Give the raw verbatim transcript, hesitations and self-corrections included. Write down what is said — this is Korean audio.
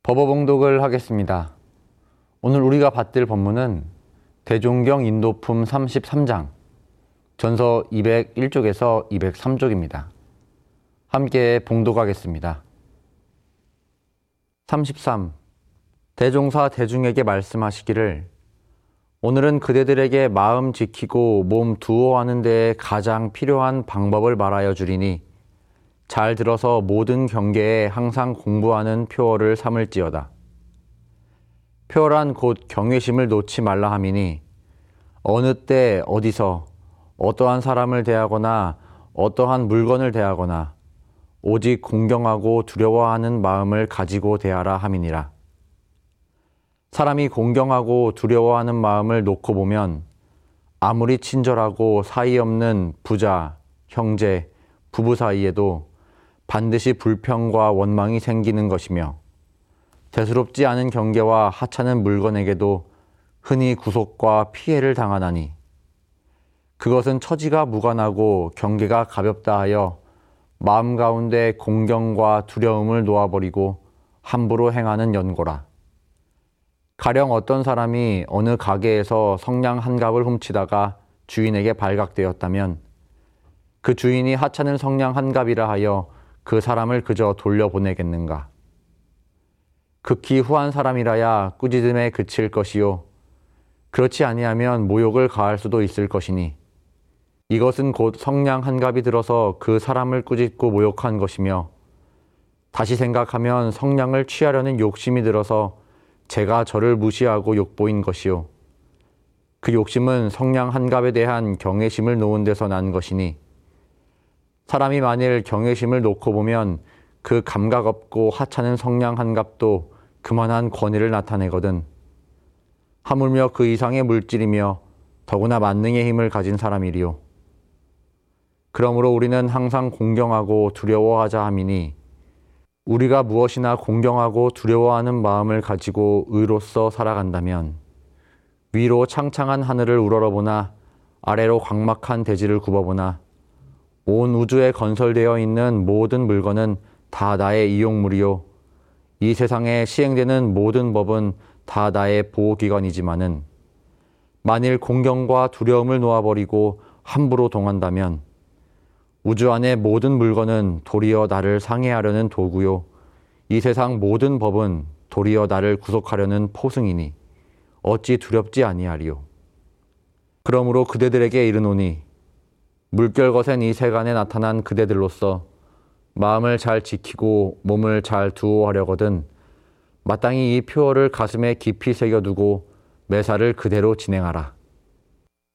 법어봉독을 하겠습니다. 오늘 우리가 받들 법문은 대종경 인도품 삼십삼 장, 전서 이백일 쪽에서 이백삼 쪽입니다. 함께 봉독하겠습니다. 삼십삼. 대종사 대중에게 말씀하시기를 오늘은 그대들에게 마음 지키고 몸 두어하는 데에 가장 필요한 방법을 말하여 주리니 잘 들어서 모든 경계에 항상 공부하는 표어를 삼을지어다. 표어란 곧 경외심을 놓지 말라 함이니 어느 때 어디서 어떠한 사람을 대하거나 어떠한 물건을 대하거나 오직 공경하고 두려워하는 마음을 가지고 대하라 함이니라. 사람이 공경하고 두려워하는 마음을 놓고 보면 아무리 친절하고 사이 없는 부자, 형제, 부부 사이에도 반드시 불평과 원망이 생기는 것이며 대수롭지 않은 경계와 하찮은 물건에게도 흔히 구속과 피해를 당하나니 그것은 처지가 무관하고 경계가 가볍다 하여 마음 가운데 공경과 두려움을 놓아버리고 함부로 행하는 연고라. 가령 어떤 사람이 어느 가게에서 성냥 한 갑을 훔치다가 주인에게 발각되었다면 그 주인이 하찮은 성냥 한 갑이라 하여 그 사람을 그저 돌려보내겠는가? 극히 후한 사람이라야 꾸짖음에 그칠 것이요 그렇지 아니하면 모욕을 가할 수도 있을 것이니 이것은 곧 성냥 한 갑이 들어서 그 사람을 꾸짖고 모욕한 것이며 다시 생각하면 성냥을 취하려는 욕심이 들어서 제가 저를 무시하고 욕보인 것이요 그 욕심은 성냥 한 갑에 대한 경외심을 놓은 데서 난 것이니 사람이 만일 경외심을 놓고 보면 그 감각 없고 하찮은 성냥 한 갑도 그만한 권위를 나타내거든. 하물며 그 이상의 물질이며 더구나 만능의 힘을 가진 사람이리요. 그러므로 우리는 항상 공경하고 두려워하자 함이니 우리가 무엇이나 공경하고 두려워하는 마음을 가지고 의로써 살아간다면 위로 창창한 하늘을 우러러보나 아래로 광막한 대지를 굽어보나 온 우주에 건설되어 있는 모든 물건은 다 나의 이용물이요 이 세상에 시행되는 모든 법은 다 나의 보호기관이지만은 만일 공경과 두려움을 놓아버리고 함부로 동한다면 우주 안의 모든 물건은 도리어 나를 상해하려는 도구요 이 세상 모든 법은 도리어 나를 구속하려는 포승이니 어찌 두렵지 아니하리요. 그러므로 그대들에게 이르노니 물결거센 이 세간에 나타난 그대들로서 마음을 잘 지키고 몸을 잘 두어하려거든 마땅히 이 표어를 가슴에 깊이 새겨두고 매사를 그대로 진행하라.